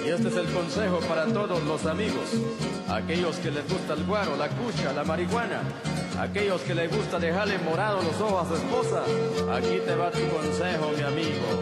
Y este es el consejo para todos los amigos, aquellos que les gusta el guaro, la cucha, la marihuana, aquellos que les gusta dejarle morados los ojos a su esposa. Aquí te va tu consejo, mi amigo.